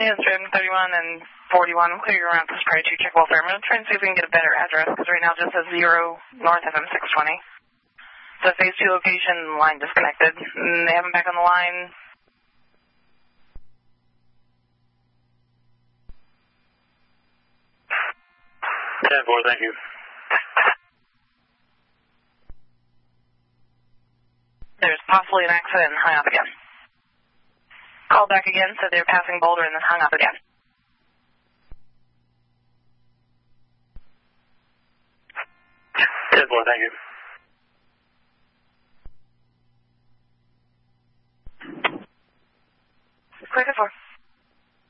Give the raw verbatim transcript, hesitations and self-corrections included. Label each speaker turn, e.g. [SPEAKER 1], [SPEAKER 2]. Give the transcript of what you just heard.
[SPEAKER 1] Yeah, it's thirty-one and forty-one. We'll clear you around for spray two check welfare. I'm going to try and see if we can get a better address, because right now it just says zero north of M six twenty. The phase two location, line disconnected. And they have them back on the line.
[SPEAKER 2] ten four, thank you.
[SPEAKER 1] There's possibly an accident and hung up again. Called back again, said they were passing Boulder and then hung up again.
[SPEAKER 2] ten four, thank you.